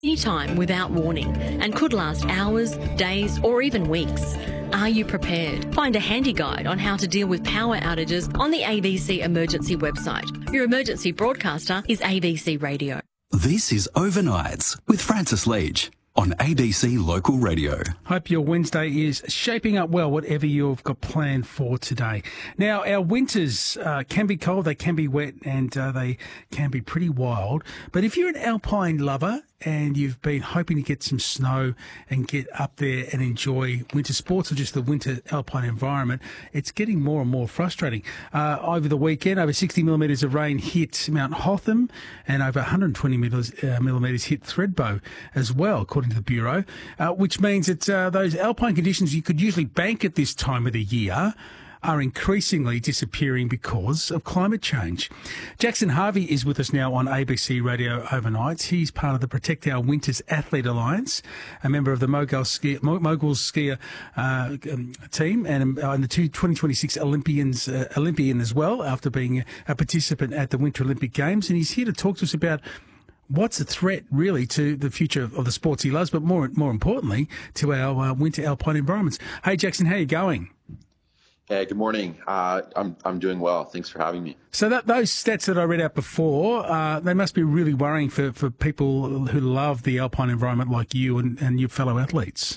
Anytime without warning and could last hours, days or even weeks. Are you prepared? Find a handy guide on how to deal with power outages on the ABC Emergency website. Your emergency broadcaster is ABC Radio. This is Overnights with Francis Leach on ABC Local Radio. Hope your Wednesday is shaping up well, whatever you've got planned for today. Now, our winters can be cold, they can be wet, and they can be pretty wild. But if you're an alpine lover and you've been hoping to get some snow and get up there and enjoy winter sports or just the winter alpine environment, it's getting more and more frustrating. Over the weekend, over 60 millimetres of rain hit Mount Hotham and over 120 millimetres hit Thredbo as well, according to the Bureau, which means that those alpine conditions you could usually bank at this time of the year are increasingly disappearing because of climate change. Jackson Harvey is with us now on ABC Radio Overnights. He's part of the Protect Our Winters Athlete Alliance, a member of the Moguls Skier team, and the 2026 Olympian as well, after being a participant at the Winter Olympic Games. And he's here to talk to us about what's a threat, really, to the future of the sports he loves, but more importantly, to our winter alpine environments. Hey, Jackson, how are you going? Hey, good morning. I'm doing well. Thanks for having me. So those stats that I read out before, they must be really worrying for people who love the alpine environment like you and your fellow athletes.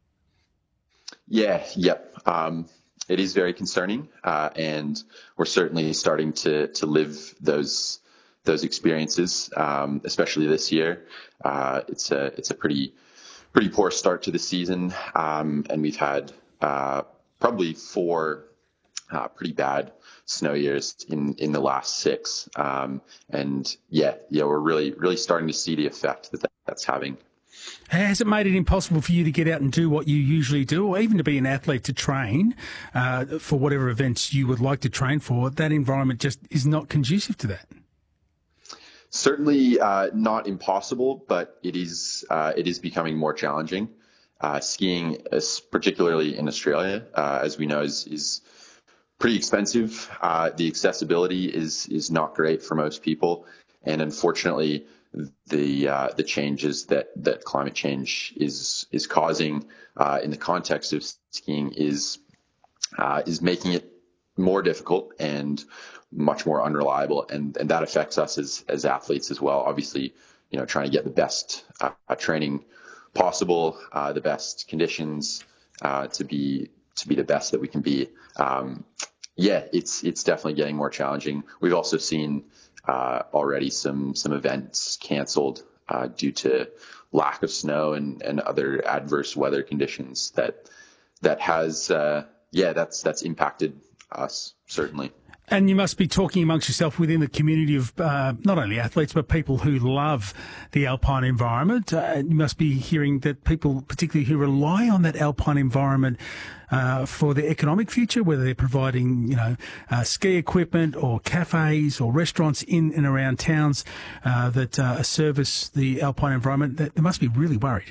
Yep. It is very concerning, and we're certainly starting to live those experiences, especially this year. It's a pretty poor start to the season, and we've had probably 4 pretty bad snow years in the last 6. And we're really starting to see the effect that's having. Has it made it impossible for you to get out and do what you usually do, or even to be an athlete to train for whatever events you would like to train for? That environment just is not conducive to that. Certainly not impossible, but it is becoming more challenging. Skiing, particularly in Australia, as we know, is pretty expensive. The accessibility is not great for most people, and unfortunately, the changes that climate change is causing in the context of skiing is making it more difficult and much more unreliable, and that affects us as athletes as well. Obviously, trying to get the best training possible, the best conditions to be the best that we can be. It's definitely getting more challenging. We've also seen already some events canceled due to lack of snow and other adverse weather conditions that has that's impacted us, certainly. And you must be talking amongst yourself within the community of not only athletes, but people who love the alpine environment. You must be hearing that people, particularly who rely on that alpine environment for their economic future, whether they're providing, ski equipment or cafes or restaurants in and around towns that service the alpine environment, that they must be really worried.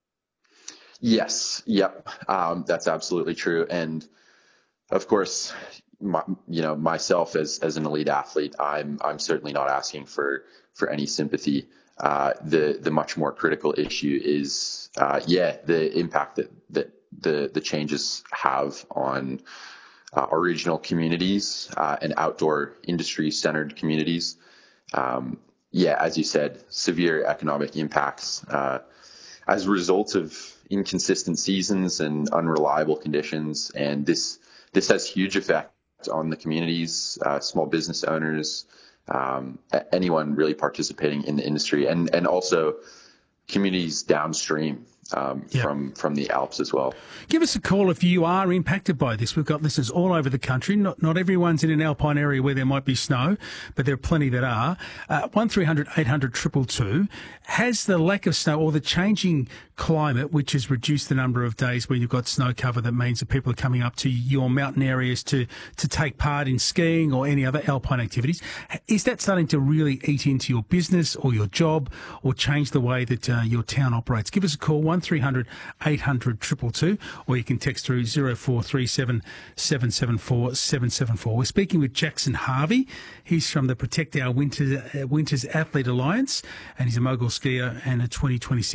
Yes. Yep. That's absolutely true. And of course, myself as an elite athlete, I'm certainly not asking for any sympathy. The much more critical issue is the impact that the changes have on our regional communities and outdoor industry centered communities. As you said, severe economic impacts as a result of inconsistent seasons and unreliable conditions, and this has huge effect on the communities, small business owners, anyone really participating in the industry, and also communities downstream from the Alps as well. Give us a call if you are impacted by this. We've got listeners all over the country. Not everyone's in an alpine area where there might be snow, but there are plenty that are. 1300 800 222. Has the lack of snow or the changing climate, which has reduced the number of days where you've got snow cover, that means that people are coming up to your mountain areas to take part in skiing or any other alpine activities, is that starting to really eat into your business or your job or change the way that your town operates? Give us a call, 1300 800 222, or you can text through 0437 774 774. We're speaking with Jackson Harvey. He's from the Protect Our Winters Athlete Alliance, and he's a mogul skier and a 2026